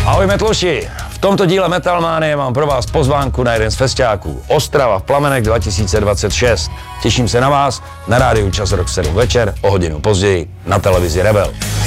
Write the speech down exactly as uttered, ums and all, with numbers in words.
Ahoj metloši, v tomto díle Metalmánie mám pro vás pozvánku na jeden z festiáků. Ostrava v plamenech dva tisíce dvacet šest. Těším se na vás na rádiu Čas Rock sedm večer, o hodinu později na televizi Rebel.